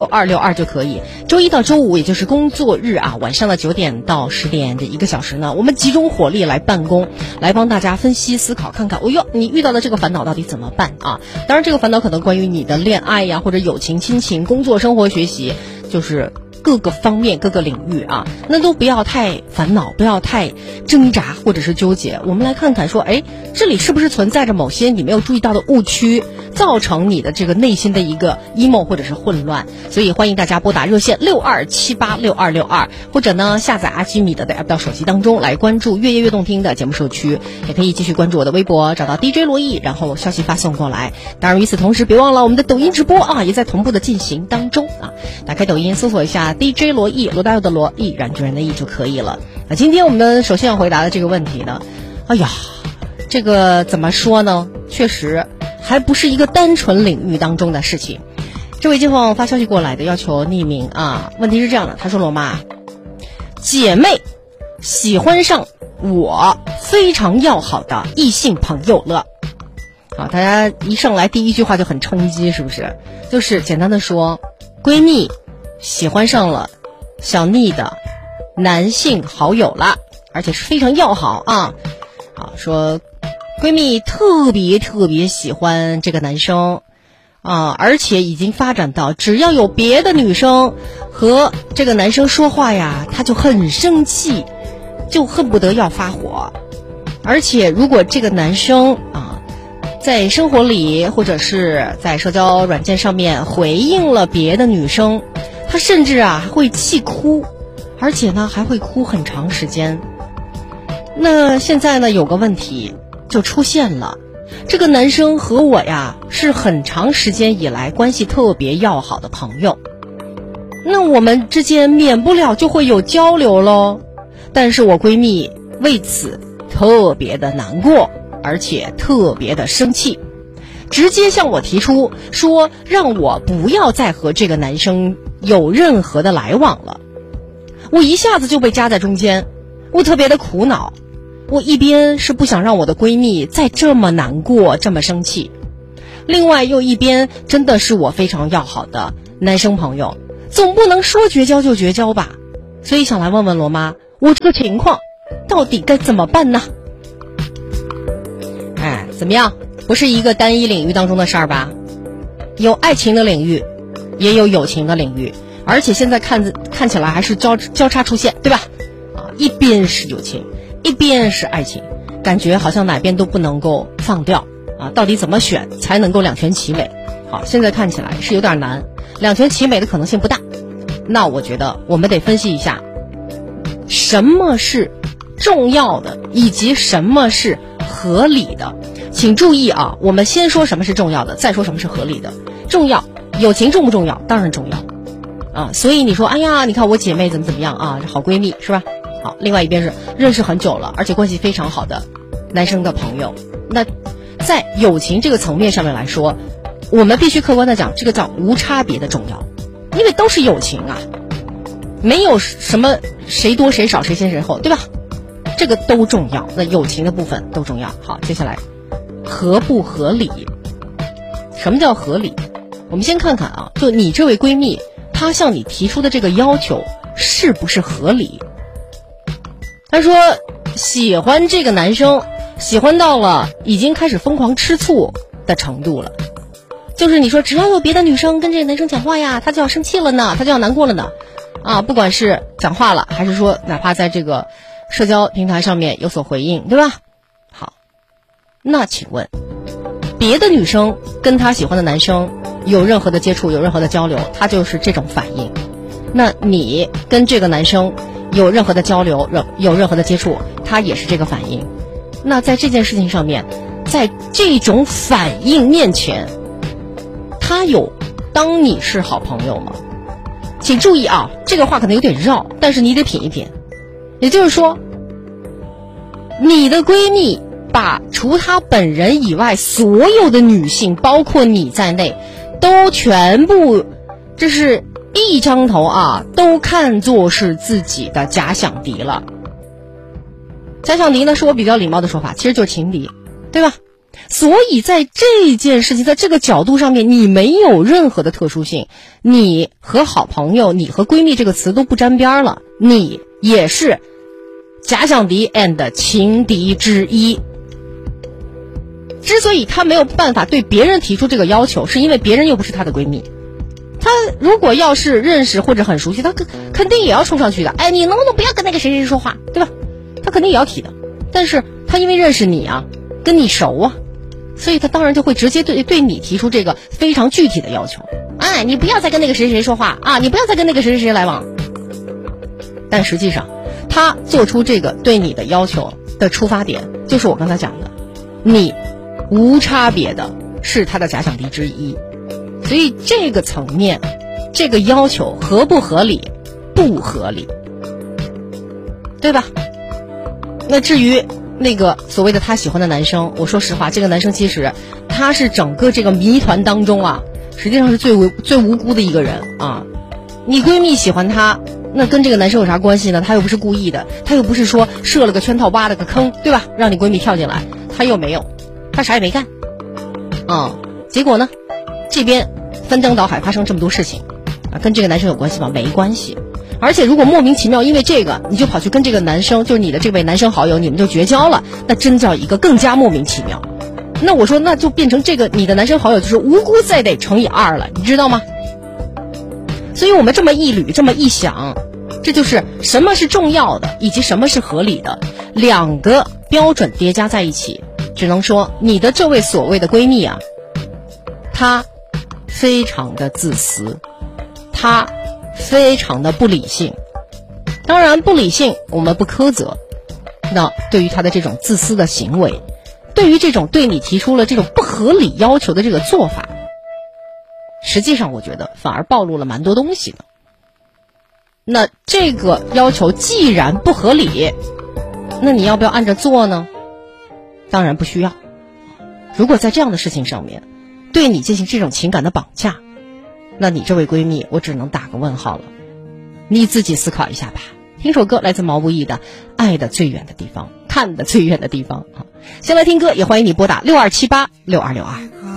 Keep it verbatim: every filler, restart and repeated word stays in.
二六二就可以。周一到周五，也就是工作日啊，晚上的九点到十点这一个小时呢，我们集中火力来办公，来帮大家分析思考，看看，哦哟，你遇到的这个烦恼到底怎么办啊？当然，这个烦恼可能关于你的恋爱呀，或者友情、亲情、工作、生活、学习，就是各个方面、各个领域啊，那都不要太烦恼，不要太挣扎或者是纠结。我们来看看说，哎，这里是不是存在着某些你没有注意到的误区，造成你的这个内心的一个 emo 或者是混乱。所以欢迎大家拨打热线六二七八六二六二，或者呢下载阿基米德的 app 到手机当中来关注越夜越动听的节目社区，也可以继续关注我的微博，找到 D J 罗毅，然后消息发送过来。当然与此同时，别忘了我们的抖音直播啊，也在同步的进行当中啊。打开抖音搜索一下 D J 罗毅，罗大佑的罗，毅然决然的毅就可以了。那今天我们首先要回答的这个问题呢，哎呀，这个怎么说呢？确实还不是一个单纯领域当中的事情。这位街坊发消息过来的，要求匿名啊。问题是这样的，他说：“罗妈，姐妹喜欢上我非常要好的异性朋友了。”好，大家一上来第一句话就很冲击，是不是？就是简单的说，闺蜜喜欢上了小妮的男性好友了，而且是非常要好啊。好，说闺蜜特别特别喜欢这个男生啊，而且已经发展到只要有别的女生和这个男生说话呀，她就很生气，就恨不得要发火。而且如果这个男生啊在生活里或者是在社交软件上面回应了别的女生，她甚至啊还会气哭，而且呢还会哭很长时间。那现在呢有个问题就出现了，这个男生和我呀是很长时间以来关系特别要好的朋友，那我们之间免不了就会有交流咯。但是我闺蜜为此特别的难过，而且特别的生气，直接向我提出说让我不要再和这个男生有任何的来往了。我一下子就被夹在中间，我特别的苦恼。我一边是不想让我的闺蜜再这么难过这么生气，另外又一边真的是我非常要好的男生朋友，总不能说绝交就绝交吧。所以想来问问罗妈，我这个情况到底该怎么办呢？哎，怎么样？不是一个单一领域当中的事儿吧？有爱情的领域，也有友情的领域，而且现在看看起来还是交交叉出现，对吧？啊，一边是友情，一边是爱情，感觉好像哪边都不能够放掉啊！到底怎么选才能够两全其美？好，现在看起来是有点难，两全其美的可能性不大。那我觉得我们得分析一下，什么是重要的，以及什么是合理的。请注意啊，我们先说什么是重要的，再说什么是合理的。重要，友情重不重要？当然重要啊！所以你说，哎呀，你看我姐妹怎么怎么样啊，好闺蜜是吧？好，另外一边是认识很久了，而且关系非常好的男生的朋友。那在友情这个层面上面来说，我们必须客观的讲，这个叫无差别的重要，因为都是友情啊，没有什么谁多谁少谁先谁后，对吧？这个都重要，那友情的部分都重要。好，接下来合不合理？什么叫合理？我们先看看啊，就你这位闺蜜她向你提出的这个要求是不是合理？她说喜欢这个男生，喜欢到了已经开始疯狂吃醋的程度了，就是你说只要有别的女生跟这个男生讲话呀，她就要生气了呢，她就要难过了呢啊，不管是讲话了还是说哪怕在这个社交平台上面有所回应，对吧？好，那请问别的女生跟她喜欢的男生有任何的接触，有任何的交流，她就是这种反应。那你跟这个男生有任何的交流，有任何的接触，他也是这个反应。那在这件事情上面，在这种反应面前，他有当你是好朋友吗？请注意啊，这个话可能有点绕，但是你得品一品。也就是说，你的闺蜜把除她本人以外所有的女性，包括你在内，都全部这是一张头啊，都看作是自己的假想敌了。假想敌呢，是我比较礼貌的说法，其实就是情敌，对吧？ 所以在这件事情，在这个角度上面，你没有任何的特殊性，你和好朋友，你和闺蜜这个词都不沾边了，你也是假想敌 and 情敌之一。之所以她没有办法对别人提出这个要求，是因为别人又不是她的闺蜜。她如果要是认识或者很熟悉，她肯定也要冲上去的。哎，你能不能不要跟那个谁谁说话，对吧？她肯定也要提的。但是她因为认识你啊，跟你熟啊，所以她当然就会直接对对你提出这个非常具体的要求。哎，你不要再跟那个谁谁说话啊，你不要再跟那个谁谁谁来往。但实际上，她做出这个对你的要求的出发点，就是我刚才讲的，你无差别的是她的假想敌之一。所以这个层面，这个要求合不合理？不合理，对吧？那至于那个所谓的他喜欢的男生，我说实话，这个男生其实他是整个这个谜团当中啊，实际上是最无最无辜的一个人啊。你闺蜜喜欢他，那跟这个男生有啥关系呢？他又不是故意的，他又不是说设了个圈套挖了个坑，对吧？让你闺蜜跳进来，他又没有，他啥也没干啊。结果呢，这边翻江倒海发生这么多事情啊，跟这个男生有关系吗？没关系。而且如果莫名其妙因为这个你就跑去跟这个男生，就是你的这位男生好友，你们就绝交了，那真叫一个更加莫名其妙。那我说那就变成这个你的男生好友就是无辜再得乘以二了，你知道吗？所以我们这么一捋，这么一想，这就是什么是重要的以及什么是合理的，两个标准叠加在一起，只能说你的这位所谓的闺蜜啊，她非常的自私，她非常的不理性。当然不理性我们不苛责，那对于她的这种自私的行为，对于这种对你提出了这种不合理要求的这个做法，实际上我觉得反而暴露了蛮多东西的。那这个要求既然不合理，那你要不要按着做呢？当然不需要。如果在这样的事情上面对你进行这种情感的绑架，那你这位闺蜜我只能打个问号了，你自己思考一下吧。听首歌，来自毛不易的《爱的最远的地方》，看的最远的地方啊。先来听歌，也欢迎你拨打六二七八六二六二。